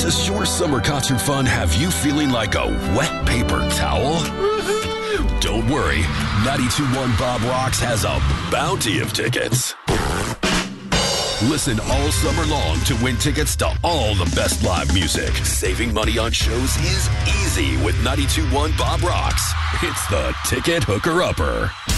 Does your summer concert fun have you feeling like a wet paper towel? Don't worry, 92.1 Bob Rocks has a bounty of tickets. Listen all summer long to win tickets to all the best live music. Saving money on shows is easy with 92.1 Bob Rocks. It's the Ticket Hooker Upper.